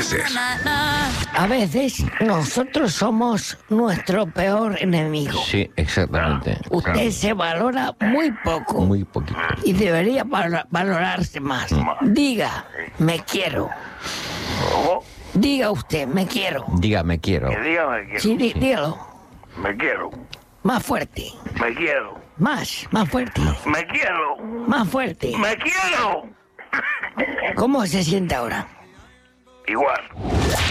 veces. A veces nosotros somos nuestro peor enemigo. Sí, exactamente. Usted se valora muy poco. Muy poquito. Y debería valorarse más. Diga, me quiero. ¿Cómo? Diga usted, me quiero. Diga, me quiero. Que diga me quiero. Sí, dígalo. Me quiero. Más fuerte. Me quiero. Más fuerte. Me quiero. Más fuerte. Me quiero. ¿Cómo se siente ahora? Igual.